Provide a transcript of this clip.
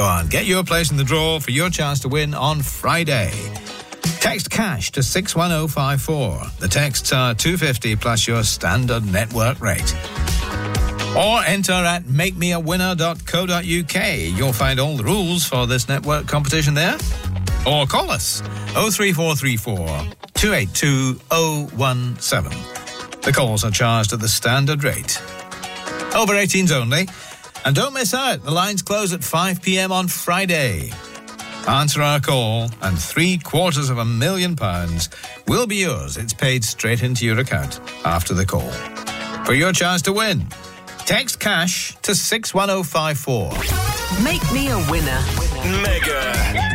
Go on, get your place in the draw for your chance to win on Friday. Text cash to 61054. The texts are $2.50 plus your standard network rate. Or enter at makemeawinner.co.uk. You'll find all the rules for this network competition there. Or call us 03434 282 017. The calls are charged at the standard rate. Over 18s only. And don't miss out, the lines close at 5 p.m. on Friday. Answer our call and £750,000 will be yours. It's paid straight into your account after the call. For your chance to win, text cash to 61054. Make me a winner. Mega